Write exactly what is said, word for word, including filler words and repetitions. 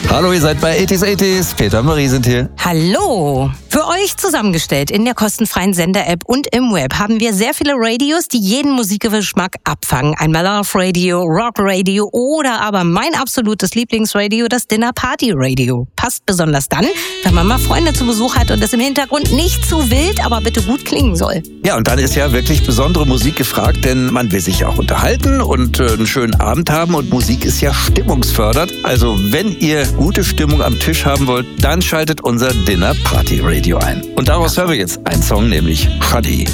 Hallo, ihr seid bei achtziger achtziger. Peter und Marie sind hier. Hallo. Für euch zusammengestellt in der kostenfreien Sender-App und im Web haben wir sehr viele Radios, die jeden Musikgeschmack abfangen. Einmal Love Radio, Rock Radio oder aber mein absolutes Lieblingsradio, das Dinner Party Radio. Passt besonders dann, wenn man mal Freunde zu Besuch hat und es im Hintergrund nicht zu wild, aber bitte gut klingen soll. Ja, und dann ist ja wirklich besondere Musik gefragt, denn man will sich auch unterhalten und äh, einen schönen Abend haben und Musik ist ja stimmungsfördernd. Also wenn ihr gute Stimmung am Tisch haben wollt, dann schaltet unser Dinner Party Radio ein. Und daraus hören wir jetzt einen Song, nämlich Shadi.